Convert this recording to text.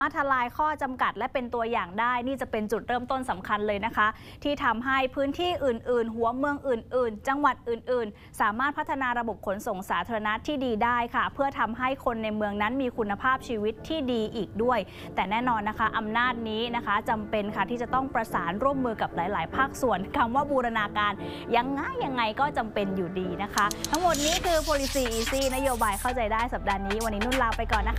ทลายข้อจำกัดและเป็นตัวอย่างได้นี่จะเป็นจุดเริ่มต้นสำคัญเลยนะคะที่ทำให้พื้นที่อื่นๆหัวเมืองอื่นๆจังหวัดอื่นๆสามารถพัฒนาระบบขนส่งสาธารณะที่ดีได้ค่ะเพื่อทำให้คนในเมืองนั้นมีคุณภาพชีวิตที่ดีอีกด้วยแต่แน่นอนนะคะอำนาจนี้นะคะจำเป็นค่ะที่จะต้องประสานร่วมมือกับหลายๆภาคส่วนคำว่าบูรณาการยังไงก็จำเป็นอยู่ดีนะคะทั้งหมดนี้คือ Policy Easy นโยบายเข้าใจได้สัปดาห์นี้วันนี้นุ่นลาไปก่อนนะคะ